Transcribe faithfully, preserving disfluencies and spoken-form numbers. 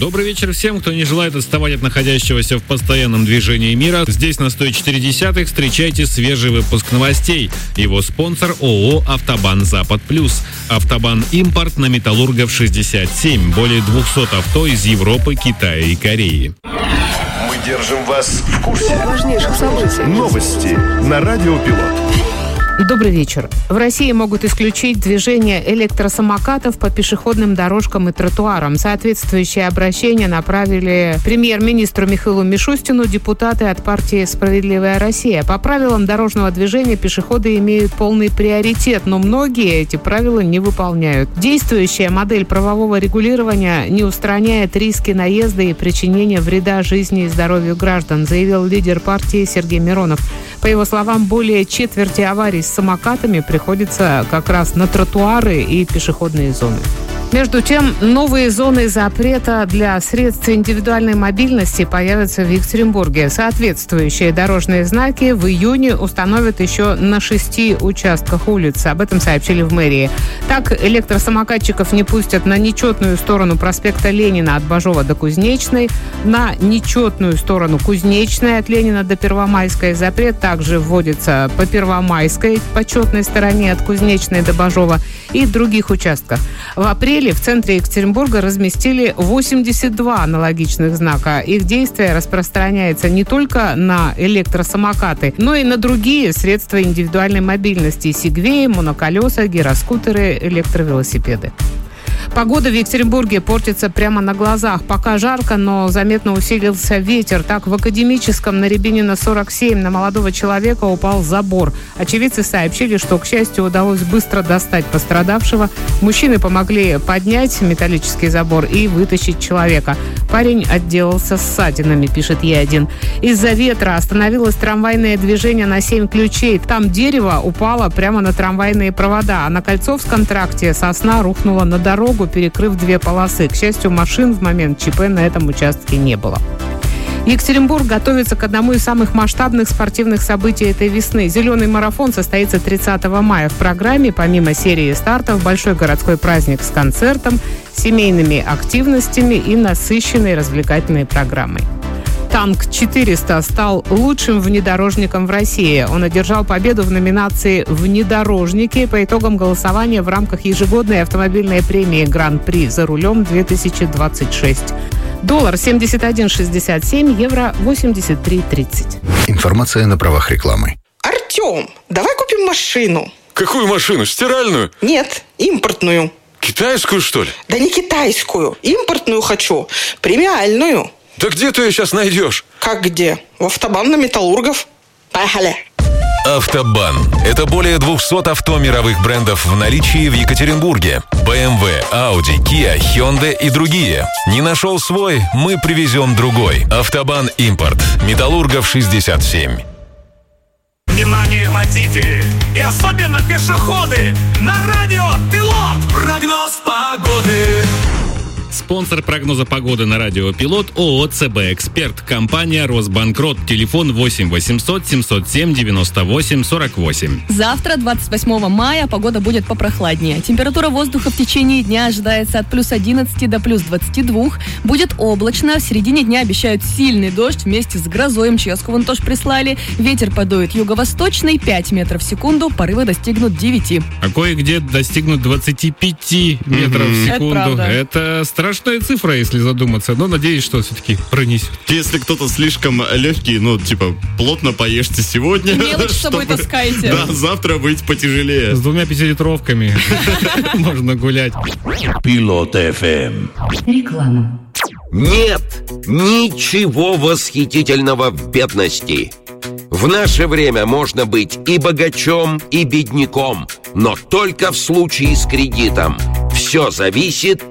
Добрый вечер всем, кто не желает отставать от находящегося в постоянном движении мира. Здесь на сто четыре десятых встречайте свежий выпуск новостей. Его спонсор ООО «Автобан Запад Плюс». «Автобан Импорт» на Металлургов шестьдесят семь. Более двухсот авто из Европы, Китая и Кореи. Мы держим вас в курсе важнейших событий. Новости на Радио Пилот. Добрый вечер. В России могут исключить движение электросамокатов по пешеходным дорожкам и тротуарам. Соответствующее обращение направили премьер-министру Михаилу Мишустину депутаты от партии «Справедливая Россия». По правилам дорожного движения пешеходы имеют полный приоритет, но многие эти правила не выполняют. Действующая модель правового регулирования не устраняет риски наезда и причинения вреда жизни и здоровью граждан, заявил лидер партии Сергей Миронов. По его словам, более четверти аварий с самокатами приходится как раз на тротуары и пешеходные зоны. Между тем, новые зоны запрета для средств индивидуальной мобильности появятся в Екатеринбурге. Соответствующие дорожные знаки в июне установят еще на шести участках улиц. Об этом сообщили в мэрии. Так, электросамокатчиков не пустят на нечетную сторону проспекта Ленина от Бажова до Кузнечной, на нечетную сторону Кузнечной от Ленина до Первомайской. Запрет также вводится по Первомайской, почетной стороне от Кузнечной до Бажова и других участках. В апреле в центре Екатеринбурга разместили восемьдесят два аналогичных знака. Их действие распространяется не только на электросамокаты, но и на другие средства индивидуальной мобильности: сегвеи, моноколеса, гироскутеры, электровелосипеды. Погода в Екатеринбурге портится прямо на глазах. Пока жарко, но заметно усилился ветер. Так, в Академическом на Рябинина сорок семь на молодого человека упал забор. Очевидцы сообщили, что, к счастью, удалось быстро достать пострадавшего. Мужчины помогли поднять металлический забор и вытащить человека. Парень отделался ссадинами, пишет Е один. Из-за ветра остановилось трамвайное движение на семь ключей. Там дерево упало прямо на трамвайные провода, а на Кольцовском тракте сосна рухнула на дорогу, перекрыв две полосы. К счастью, машин в момент ЧП на этом участке не было. Екатеринбург готовится к одному из самых масштабных спортивных событий этой весны. «Зеленый марафон» состоится тридцатого мая. В программе, помимо серии стартов, большой городской праздник с концертом, семейными активностями и насыщенной развлекательной программой. Танк четыреста стал лучшим внедорожником в России. Он одержал победу в номинации «Внедорожники» по итогам голосования в рамках ежегодной автомобильной премии «Гран-при за рулем-две тысячи двадцать шесть». Доллар семьдесят один шестьдесят семь, евро восемьдесят три тридцать. Информация на правах рекламы. Артем, давай купим машину. Какую машину? Стиральную? Нет, импортную. Китайскую, что ли? Да не китайскую. Импортную хочу. Премиальную. Да где ты ее сейчас найдешь? Как где? В «Автобан» на Металлургов. Поехали. «Автобан» — это более двухсот авто мировых брендов в наличии в Екатеринбурге. бэ эм вэ, Audi, Kia, Hyundai и другие. Не нашел свой? Мы привезем другой. «Автобан Импорт». Металлургов шестьдесят семь. Внимание, водители и особенно пешеходы! На радио Пилот! Прогноз погоды! Спонсор прогноза погоды на радио Пилот ООО «ЦБ Эксперт». Компания «Росбанкрот». Телефон восемь восемьсот семьсот семь девяносто восемь сорок восемь. Завтра, двадцать восьмого мая, погода будет попрохладнее. Температура воздуха в течение дня ожидается от плюс одиннадцати до плюс двадцати двух. Будет облачно. В середине дня обещают сильный дождь вместе с грозой. МЧСку вон тоже прислали. Ветер подует юго-восточный, пять метров в секунду. Порывы достигнут девяти. А кое-где достигнут двадцати пяти метров в секунду. Это, Это страшная цифра, если задуматься, но надеюсь, что все-таки пронесет. Если кто-то слишком легкий, ну, типа, плотно поешьте сегодня. Мелочь с собой таскайте. Да, завтра быть потяжелее. С двумя пятилитровками можно гулять. Пилот эф эм. Реклама. Нет ничего восхитительного в бедности. В наше время можно быть и богачом, и бедняком, но только в случае с кредитом. Все зависит